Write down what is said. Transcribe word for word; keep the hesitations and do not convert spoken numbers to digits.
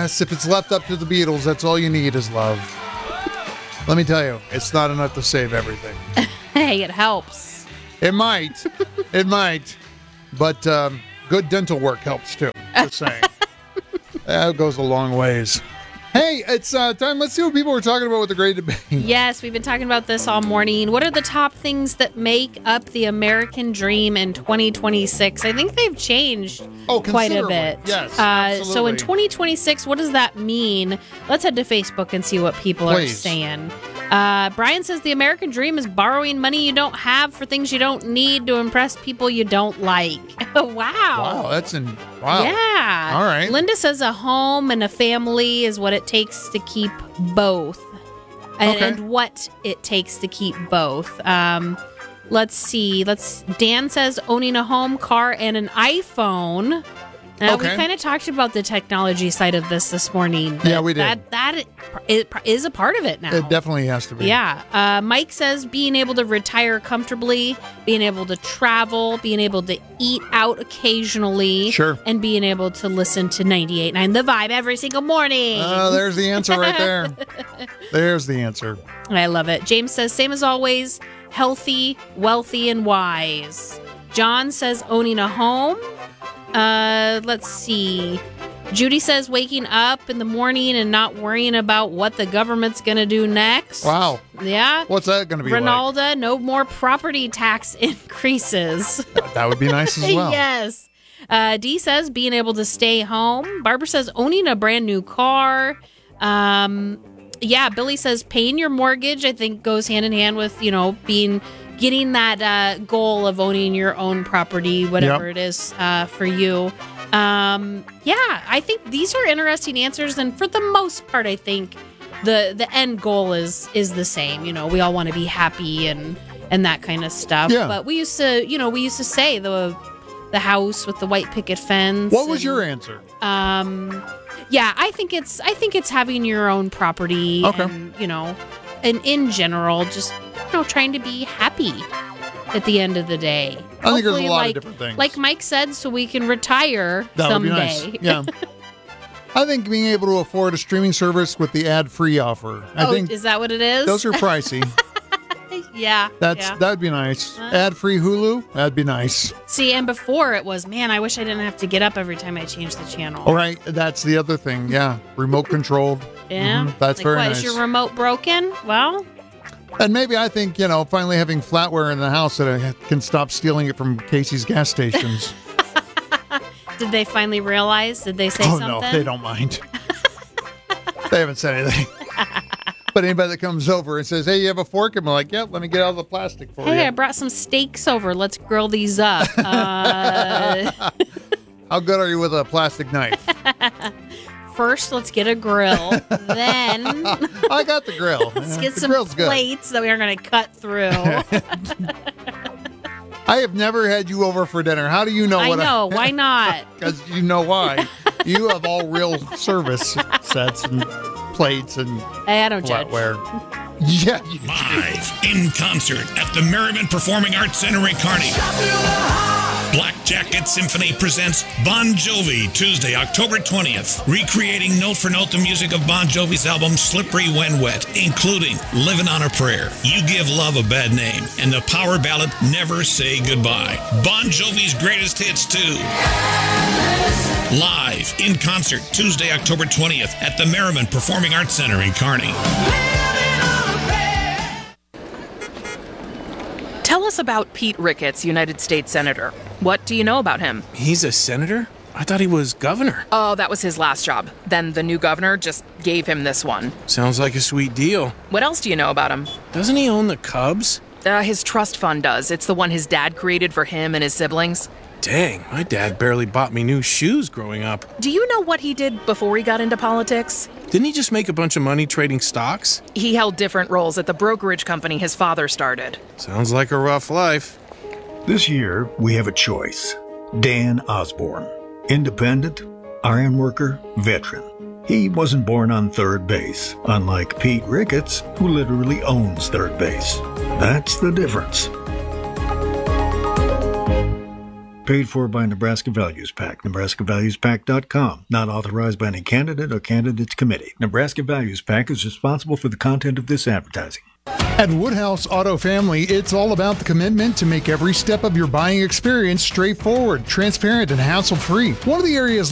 Yes, if it's left up to the Beatles, that's all you need is love. Let me tell you, it's not enough to save everything. Hey, it helps. It might. It might. But um, good dental work helps, too. Just saying. That goes a long ways. Hey, it's uh, time. Let's see what people were talking about with the great debate. Yes, we've been talking about this all morning. What are the top things that make up the American dream in twenty twenty-six? I think they've changed oh, quite a bit. Yes, uh, so in twenty twenty-six, what does that mean? Let's head to Facebook and see what people Please. are saying. Uh, Brian says the American dream is borrowing money you don't have for things you don't need to impress people you don't like. Wow. Wow, that's in. Wow. Yeah. All right. Linda says a home and a family is what it takes to keep both. And, Okay. and what it takes to keep both. Um, let's see. Let's. Dan says owning a home, car, and an iPhone. Now, Okay. we kind of talked about the technology side of this this morning. Yeah, we did. That, that is, is a part of it now. It definitely has to be. Yeah. Uh, Mike says being able to retire comfortably, being able to travel, being able to eat out occasionally. Sure. And being able to listen to ninety-eight point nine The Vibe every single morning. Uh, there's the answer right there. There's the answer. I love it. James says, same as always, healthy, wealthy, and wise. John says owning a home. Uh, let's see. Judy says waking up in the morning and not worrying about what the government's going to do next. Wow. Yeah. What's that going to be Ronaldo, no more property tax increases. like? That would be nice as well. Yes. Uh, Dee says being able to stay home. Barbara says owning a brand new car. Um, yeah, Billy says paying your mortgage, I think, goes hand in hand with, you know, being... getting that uh, goal of owning your own property, whatever Yep. it is uh, for you. Um, yeah, I think these are interesting answers. And for the most part, I think the the end goal is is the same. You know, we all want to be happy and, and that kind of stuff. Yeah. But we used to, you know, we used to say the the house with the white picket fence. What was and, your answer? Um, yeah, I think it's I think it's having your own property. Okay. And, you know, and in general, just you know, trying to be happy at the end of the day. I think there's a Hopefully, lot like, of different things. Like Mike said, so we can retire That someday. would be nice. Yeah. I think being able to afford a streaming service with the ad-free offer. I oh, think is that what it is? those are pricey. yeah. That's yeah. that'd be nice. Uh. Ad-free Hulu, that'd be nice. See, and before it was, man, I wish I didn't have to get up every time I changed the channel. All right, that's the other thing. Yeah, remote controlled. Yeah. Mhm, that's like, very what, nice. Is your remote broken? Well, And maybe I think, you know, finally having flatware in the house that I can stop stealing it from Casey's gas stations. did they finally realize? Did they say oh, something? no, they don't mind. They haven't said anything. But anybody that comes over and says, hey, you have a fork? I'm like, yep, let me get out the plastic for Hey, you. I brought some steaks over. Let's grill these up. Uh, How good are you with a plastic knife? first, let's get a grill. Then, I got the grill. let's Yeah, get the some grill's good. plates that we are going to cut through. I have never had you over for dinner. How do you know I what know. Why not? Because you know why. You have all real service sets and plates and Hey, I don't judge. flatware. Yeah. You, Live in concert at the Merriman Performing Arts Center in Kearney. Black Jacket Symphony presents Bon Jovi Tuesday, October twentieth, recreating note for note the music of Bon Jovi's album Slippery When Wet, including Living on a Prayer, You Give Love a Bad Name, and the power ballad Never Say Goodbye. Bon Jovi's greatest hits too. Live in concert Tuesday, October twentieth at the Merriman Performing Arts Center in Kearney. Tell us about Pete Ricketts, United States Senator. What do you know about him? He's a senator? I thought he was governor. Oh, that was his last job. Then the new governor just gave him this one. Sounds like a sweet deal. What else do you know about him? Doesn't he own the Cubs? Uh, his trust fund does. It's the one his dad created for him and his siblings. Dang, my dad barely bought me new shoes growing up. Do you know what he did before he got into politics? Didn't he just make a bunch of money trading stocks? He held different roles at the brokerage company his father started. Sounds like a rough life. This year, we have a choice. Dan Osborne. Independent, iron worker, veteran. He wasn't born on third base, unlike Pete Ricketts, who literally owns third base. That's the difference. Paid for by Nebraska Values PAC. Nebraska Values Pac dot com. Not authorized by any candidate or candidates committee. Nebraska Values PAC is responsible for the content of this advertising. At Woodhouse Auto Family, it's all about the commitment to make every step of your buying experience straightforward, transparent, and hassle-free. One of the areas